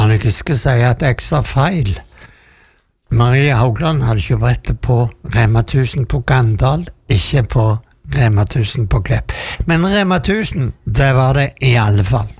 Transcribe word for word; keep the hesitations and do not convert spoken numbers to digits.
Kan jeg ikke si at jeg sa feil? Marie Haugland hadde ikke brettet på Rema tusen på Gandal, ikke på Rema tusen på Klepp. Men Rema tusen, det var det i alle fall.